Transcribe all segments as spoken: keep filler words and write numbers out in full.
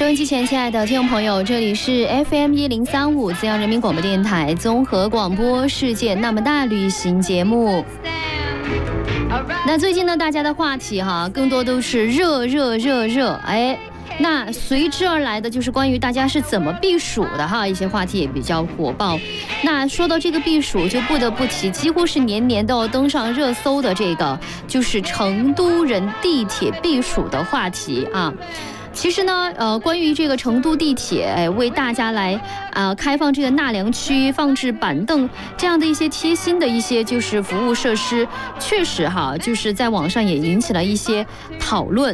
收音机前，亲爱的听众朋友，这里是 F M 一零三五资阳人民广播电台综合广播世界那么大旅行节目。那最近呢，大家的话题哈，更多都是热热热热，哎。那随之而来的就是关于大家是怎么避暑的哈，一些话题也比较火爆。那说到这个避暑，就不得不提几乎是年年都要登上热搜的这个，就是成都人地铁避暑的话题啊。其实呢，呃，关于这个成都地铁，哎，为大家来啊、呃、开放这个纳凉区、放置板凳这样的一些贴心的一些就是服务设施，确实哈，就是在网上也引起了一些讨论。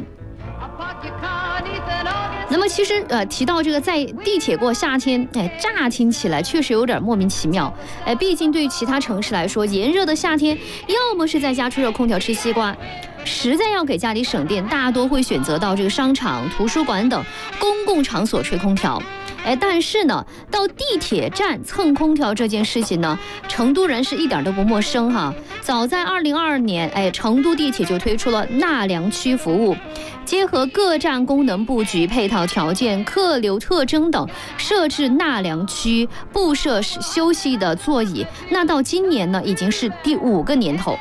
那么其实呃提到这个在地铁过夏天，哎，乍听起来确实有点莫名其妙，哎，毕竟对于其他城市来说，炎热的夏天，要么是在家吹着空调吃西瓜，实在要给家里省电，大多会选择到这个商场、图书馆等公共场所吹空调。哎，但是呢，到地铁站蹭空调这件事情呢，成都人是一点都不陌生哈。早在二零二二年，哎，成都地铁就推出了纳凉区服务，结合各站功能布局、配套条件、客流特征等，设置纳凉区，布设休息的座椅。那到今年呢，已经是第五个年头。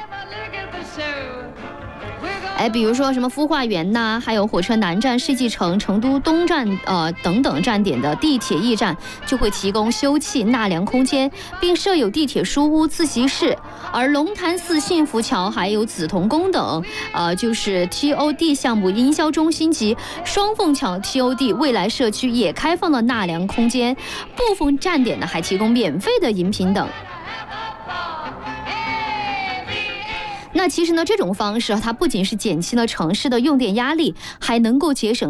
哎，比如说什么孵化园呐，还有火车南站、世纪城、成都东站呃等等站点的地铁驿站，就会提供休憩纳凉空间，并设有地铁书屋、自习室。而龙潭寺幸福桥还有紫铜宫等，呃，就是 T O D 项目营销中心及双凤桥 T O D 未来社区也开放了纳凉空间，部分站点呢还提供免费的饮品等。那其实呢，这种方式它不仅是减轻了城市的用电压力，还能够节省